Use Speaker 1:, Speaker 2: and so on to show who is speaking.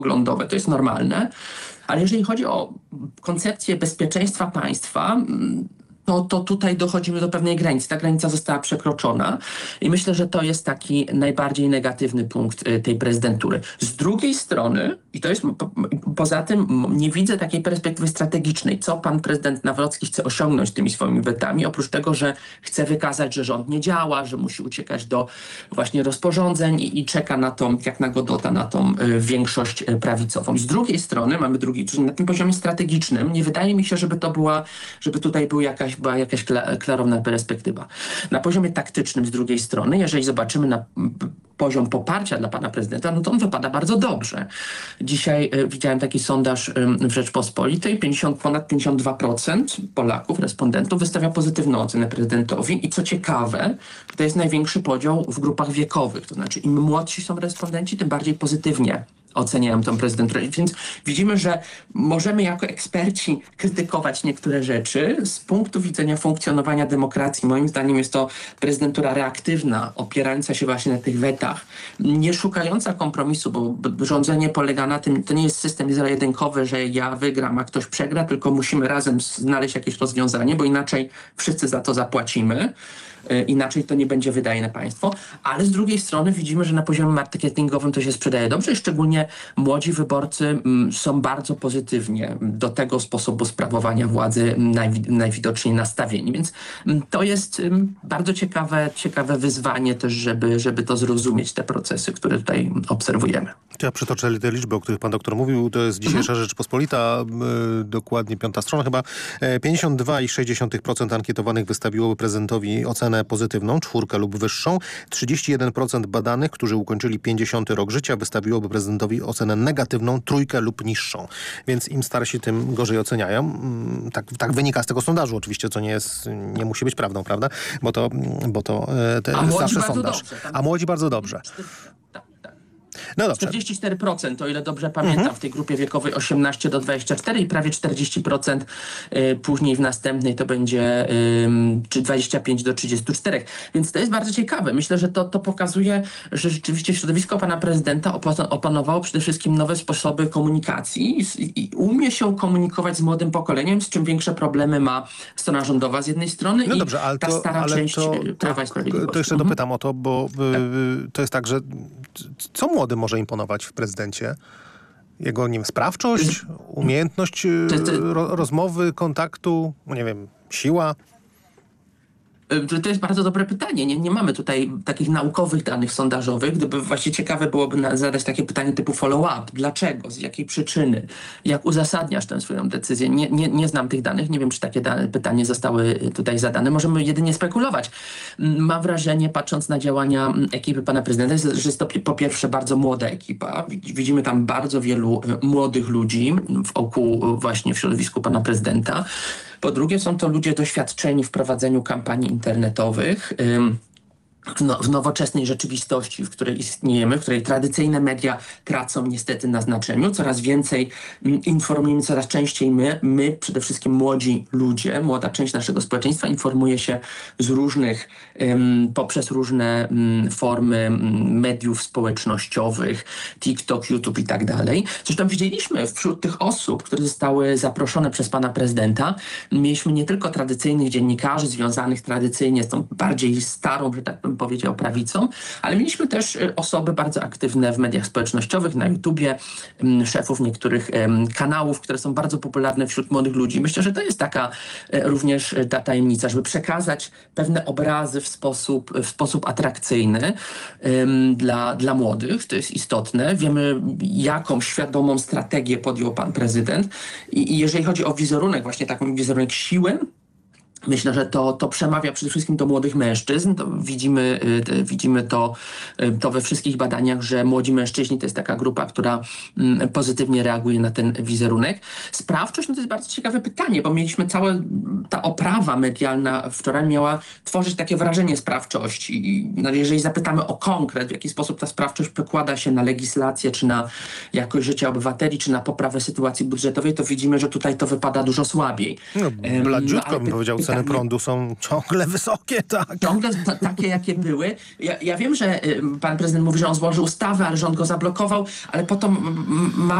Speaker 1: poglądowe, to jest normalne, ale jeżeli chodzi o koncepcję bezpieczeństwa państwa, to tutaj dochodzimy do pewnej granicy. Ta granica została przekroczona i myślę, że to jest taki najbardziej negatywny punkt tej prezydentury. Z drugiej strony, i to jest poza tym nie widzę takiej perspektywy strategicznej, co pan prezydent Nawrocki chce osiągnąć tymi swoimi wetami, oprócz tego, że chce wykazać, że rząd nie działa, że musi uciekać do właśnie rozporządzeń i czeka na tą, jak na Godota, na tą większość prawicową. Z drugiej strony mamy czyli na tym poziomie strategicznym nie wydaje mi się, żeby tutaj była jakaś klarowna perspektywa. Na poziomie taktycznym z drugiej strony, jeżeli zobaczymy na poziom poparcia dla pana prezydenta, no to on wypada bardzo dobrze. Dzisiaj widziałem taki sondaż w Rzeczpospolitej, ponad 52% Polaków, respondentów wystawia pozytywną ocenę prezydentowi i co ciekawe, to jest największy podział w grupach wiekowych, to znaczy im młodsi są respondenci, tym bardziej pozytywnie oceniają tę prezydenturę. Więc widzimy, że możemy jako eksperci krytykować niektóre rzeczy. Z punktu widzenia funkcjonowania demokracji, moim zdaniem jest to prezydentura reaktywna, opierająca się właśnie na tych wetach, nie szukająca kompromisu, bo rządzenie polega na tym, to nie jest system zero-jedynkowy, że ja wygram, a ktoś przegra, tylko musimy razem znaleźć jakieś rozwiązanie, bo inaczej wszyscy za to zapłacimy. Inaczej to nie będzie wydajne państwo, ale z drugiej strony widzimy, że na poziomie marketingowym to się sprzedaje dobrze i szczególnie młodzi wyborcy są bardzo pozytywnie do tego sposobu sprawowania władzy najwidoczniej nastawieni, więc to jest bardzo ciekawe wyzwanie też, żeby to zrozumieć, te procesy, które tutaj obserwujemy.
Speaker 2: Ja przytoczę te liczby, o których pan doktor mówił. To jest dzisiejsza Rzeczpospolita, dokładnie 5. strona chyba. 52,6% ankietowanych wystawiłoby prezydentowi ocenę pozytywną, 4 lub wyższą. 31% badanych, którzy ukończyli 50 rok życia, wystawiłoby prezydentowi ocenę negatywną, 3 lub niższą. Więc im starsi, tym gorzej oceniają. Tak wynika z tego sondażu oczywiście, co nie musi być prawdą, prawda? Bo to zawsze sondaż. A młodzi bardzo dobrze. No dobrze.
Speaker 1: 44%, o ile dobrze pamiętam, w tej grupie wiekowej 18 do 24 i prawie 40% później w następnej to będzie 25 do 34. Więc to jest bardzo ciekawe. Myślę, że to pokazuje, że rzeczywiście środowisko pana prezydenta opanowało przede wszystkim nowe sposoby komunikacji i umie się komunikować z młodym pokoleniem, z czym większe problemy ma strona rządowa z jednej strony i
Speaker 2: dobrze, ale
Speaker 1: ta stara część Prawa i Sprawiedliwości.
Speaker 2: To jeszcze dopytam o to, bo to jest tak, że co młody może imponować w prezydencie? Jego, nie wiem, sprawczość, umiejętność rozmowy, kontaktu, nie wiem, siła?
Speaker 1: To jest bardzo dobre pytanie. Nie mamy tutaj takich naukowych danych sondażowych. Gdyby właśnie ciekawe byłoby zadać takie pytanie typu follow-up. Dlaczego? Z jakiej przyczyny? Jak uzasadniasz tę swoją decyzję? Nie znam tych danych. Nie wiem, czy takie pytanie zostały tutaj zadane. Możemy jedynie spekulować. Mam wrażenie, patrząc na działania ekipy pana prezydenta, że jest to po pierwsze bardzo młoda ekipa. Widzimy tam bardzo wielu młodych ludzi w środowisku pana prezydenta. Po drugie, są to ludzie doświadczeni w prowadzeniu kampanii internetowych, w nowoczesnej rzeczywistości, w której istniejemy, w której tradycyjne media tracą niestety na znaczeniu. Coraz więcej informujemy, coraz częściej my, przede wszystkim młodzi ludzie, młoda część naszego społeczeństwa informuje się z poprzez różne formy mediów społecznościowych, TikTok, YouTube i tak dalej. Zresztą widzieliśmy wśród tych osób, które zostały zaproszone przez pana prezydenta, mieliśmy nie tylko tradycyjnych dziennikarzy związanych tradycyjnie z tą bardziej starą, że tak bym powiedział, prawicą, ale mieliśmy też osoby bardzo aktywne w mediach społecznościowych, na YouTubie, szefów niektórych kanałów, które są bardzo popularne wśród młodych ludzi. Myślę, że to jest taka również ta tajemnica, żeby przekazać pewne obrazy w sposób atrakcyjny dla młodych. To jest istotne. Wiemy, jaką świadomą strategię podjął pan prezydent i jeżeli chodzi o wizerunek, właśnie taką wizerunek siły, myślę, że to przemawia przede wszystkim do młodych mężczyzn. Widzimy to we wszystkich badaniach, że młodzi mężczyźni to jest taka grupa, która pozytywnie reaguje na ten wizerunek. Sprawczość to jest bardzo ciekawe pytanie, bo mieliśmy ta oprawa medialna wczoraj miała tworzyć takie wrażenie sprawczości. I jeżeli zapytamy o konkret, w jaki sposób ta sprawczość przekłada się na legislację, czy na jakość życia obywateli, czy na poprawę sytuacji budżetowej, to widzimy, że tutaj to wypada dużo słabiej.
Speaker 2: Bladziutko bym powiedział. ceny prądu są ciągle wysokie, tak.
Speaker 1: Ciągle takie, jakie były. Ja wiem, że pan prezydent mówi, że on złożył ustawę, ale że on go zablokował, ale po to ma